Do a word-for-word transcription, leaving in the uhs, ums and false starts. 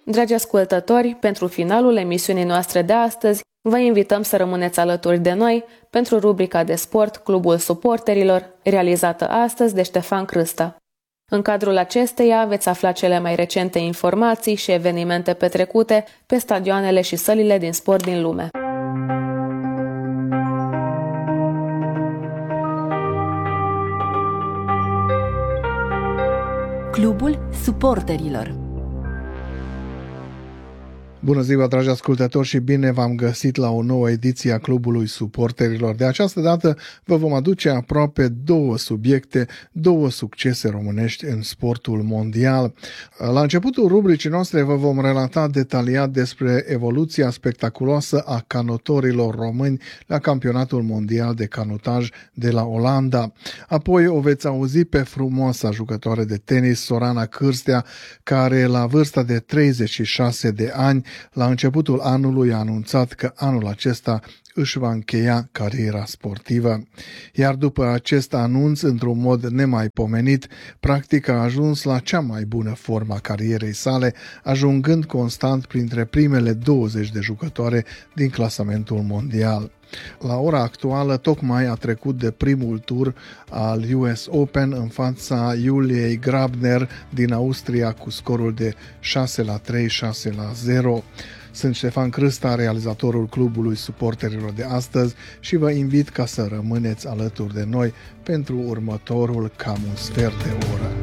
Dragi ascultători, pentru finalul emisiunii noastre de astăzi, vă invităm să rămâneți alături de noi pentru rubrica de sport Clubul Suporterilor, realizată astăzi de Ștefan Crâsta. În cadrul acesteia veți afla cele mai recente informații și evenimente petrecute pe stadioanele și sălile din sport din lume. Clubul Suporterilor. Bună ziua, dragi ascultători, și bine v-am găsit la o nouă ediție a Clubului Suporterilor. De această dată vă vom aduce aproape două subiecte, două succese românești în sportul mondial. La începutul rubricii noastre vă vom relata detaliat despre evoluția spectaculoasă a canotorilor români la campionatul mondial de canotaj de la Olanda. Apoi o veți auzi pe frumoasa jucătoare de tenis Sorana Cârstea, care la vârsta de treizeci și șase de ani la începutul anului a anunțat că anul acesta își va încheia cariera sportivă. Iar după acest anunț, într-un mod nemaipomenit, practic a ajuns la cea mai bună formă a carierei sale, ajungând constant printre primele douăzeci de jucătoare din clasamentul mondial. La ora actuală, tocmai a trecut de primul tur al U S Open în fața Juliei Grabner din Austria cu scorul de șase la trei, șase la zero. Sunt Ștefan Crâsta, realizatorul Clubului Suporterilor de astăzi, și vă invit ca să rămâneți alături de noi pentru următorul cam un sfert de oră.